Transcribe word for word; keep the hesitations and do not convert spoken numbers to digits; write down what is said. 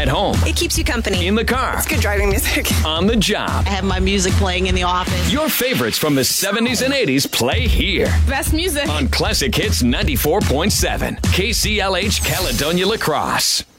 home. It keeps you company. In the car. It's good driving music. On the job. I have my music playing in the office. Your favorites from the seventies and eighties play here. Best music. On Classic Hits ninety-four point seven. K C L H Caledonia La Crosse.